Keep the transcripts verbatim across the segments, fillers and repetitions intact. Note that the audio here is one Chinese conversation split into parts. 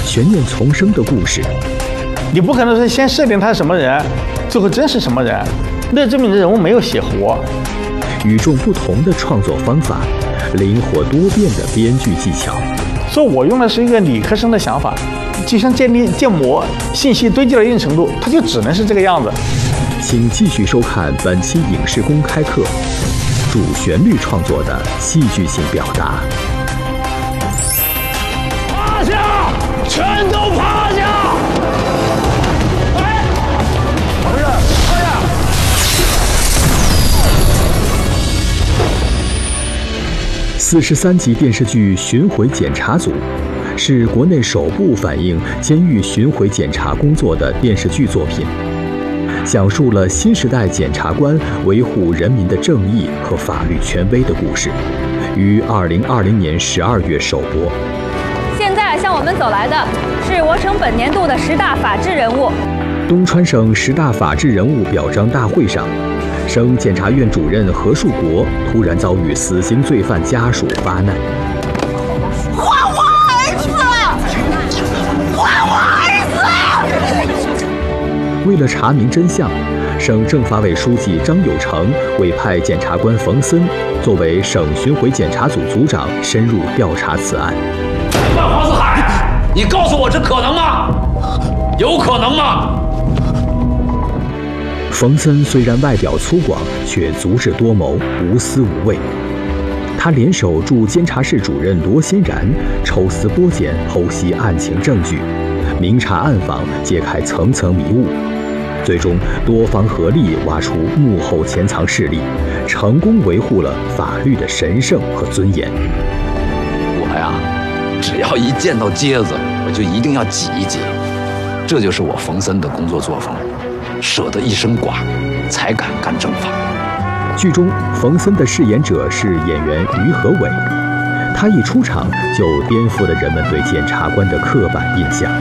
悬念丛生的故事。 你不可能是先设定他是什么人，最后真是什么人，那证明这人物没有写活。 与众不同的创作方法，灵活多变的编剧技巧。 所以我用的是一个理科生的想法，就像建立建模，信息堆积到一定程度，它就只能是这个样子。 请继续收看本期影视公开课，主旋律创作的戏剧性表达。 趴下，全都趴下！哎，同志，趴下！ 四十三集电视剧《巡回检查组》是国内首部反映监狱巡回检查工作的电视剧作品。讲述了新时代检察官维护人民的正义和法律权威的故事，于二零二零年十二月首播。 现在向我们走来的是我省本年度的十大法治人物。 东川省十大法治人物表彰大会上，省检察院主任何树国突然遭遇死刑罪犯家属发难。 还我儿子！还我儿子！ 为了查明真相，省政法委书记张有成委派检察官冯森作为省巡回检查组组长，深入调查此案。 万黄四海，你告诉我这可能吗？有可能吗？ 冯森虽然外表粗犷，却足智多谋，无私无畏。他联手驻监察室主任罗欣然，抽丝剥茧，剖析案情证据，明察暗访，揭开层层迷雾，最终多方合力挖出幕后潜藏势力，成功维护了法律的神圣和尊严。 我呀，只要一见到疖子，我就一定要挤一挤，这就是我冯森的工作作风，舍得一身剐，才敢干正法。 剧中冯森的饰演者是演员于和伟，他一出场就颠覆了人们对检察官的刻板印象。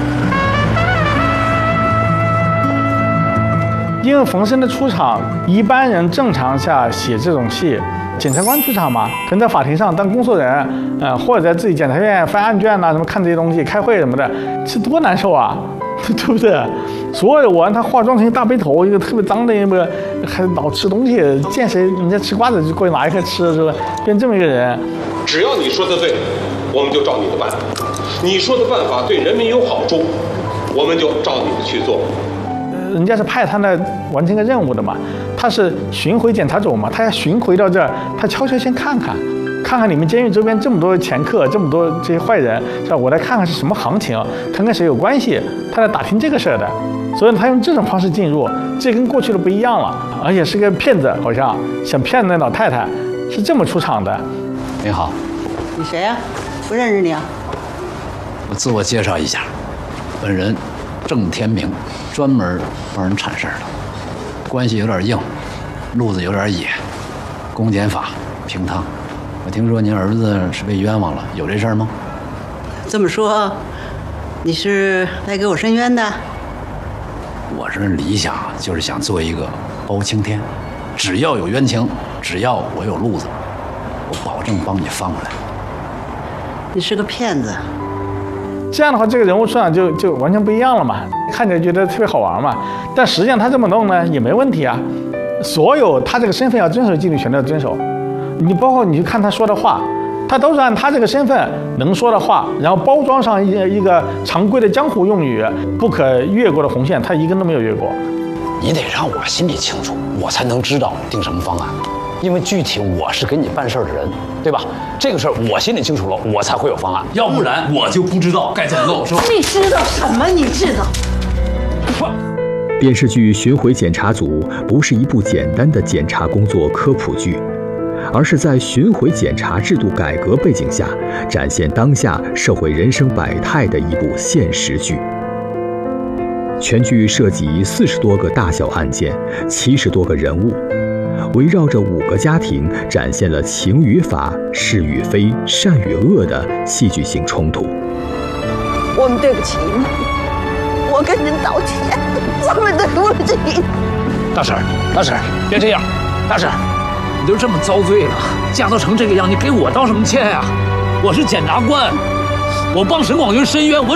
因为冯森的出场，一般人正常下写这种戏，检察官出场嘛，可能在法庭上当工作人，呃，或者在自己检察院翻案卷呐、啊，什么看这些东西、开会什么的，这多难受啊，对不对？所有我让他化妆成一大背头，一个特别脏的一个，还老吃东西，见谁人家吃瓜子就过去拿一颗吃，是吧？变这么一个人。 只要你说的对，我们就照你的办；你说的办法对人民有好处，我们就照你的去做。 人家是派他来完成个任务的嘛，他是巡回检查组嘛，他要巡回到这儿，他悄悄先看看，看看你们监狱周边这么多前客，这么多这些坏人，是吧？我来看看是什么行情，看跟谁有关系，他来打听这个事儿的，所以他用这种方式进入，这跟过去的不一样了，而且是个骗子，好像想骗那老太太，是这么出场的。 你好， 你谁呀、啊？不认识你啊？ 我自我介绍一下，本人郑天明，专门帮人铲事儿的，关系有点硬，路子有点野，公检法平汤。我听说您儿子是被冤枉了，有这事儿吗？ 这么说，你是来给我申冤的？ 我这理想就是想做一个包青天，只要有冤情，只要我有路子，我保证帮你翻过来。 你是个骗子。 这样的话，这个人物出场就就完全不一样了嘛，看起来觉得特别好玩嘛。但实际上他这么弄呢也没问题啊，所有他这个身份要遵守纪律全都要遵守。你包括你去看他说的话，他都是按他这个身份能说的话，然后包装上一一个常规的江湖用语，不可越过的红线，他一根都没有越过。 你得让我心里清楚，我才能知道定什么方案。因为具体我是给你办事儿的人，对吧？这个事儿我心里清楚了，我才会有方案。 要不然我就不知道该怎么做。 你知道什么？你知道？ 电视剧《巡回检查组》不是一部简单的检察工作科普剧，而是在巡回检查制度改革背景下，展现当下社会人生百态的一部现实剧。全剧涉及四十多个大小案件，七十多个人物，围绕着五个家庭，展现了情与法、是与非、善与恶的戏剧性冲突。 我们对不起你，我跟您道歉，我们对不起。 大婶，大婶，别这样，大婶，你都这么遭罪了，嫁都成这个样，你给我道什么歉呀？我是检察官，我帮沈广军申冤，我